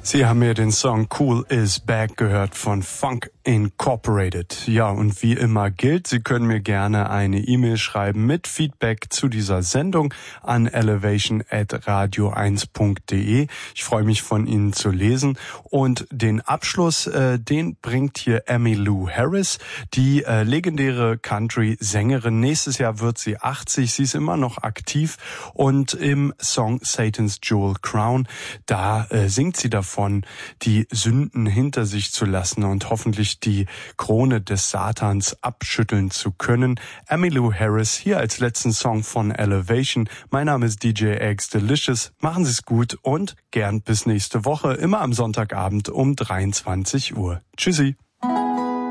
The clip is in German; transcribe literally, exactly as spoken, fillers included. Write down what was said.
Sie haben mir den Song Cool is Back gehört von Funk Incorporated. Ja, und wie immer gilt, Sie können mir gerne eine E-Mail schreiben mit Feedback zu dieser Sendung an elevation at radio eins punkt de. Ich freue mich, von Ihnen zu lesen. Und den Abschluss, äh, den bringt hier Emmylou Harris, die äh, legendäre Country-Sängerin. Nächstes Jahr wird sie achtzig. Sie ist immer noch aktiv. Und im Song Satan's Jewel Crown, da äh, singt sie davon, die Sünden hinter sich zu lassen und hoffentlich die Krone des Satans abschütteln zu können. Emmylou Harris hier als letzten Song von Elevation. Mein Name ist D J Eggs Delicious. Machen Sie es gut und gern bis nächste Woche, immer am Sonntagabend um dreiundzwanzig Uhr. Tschüssi.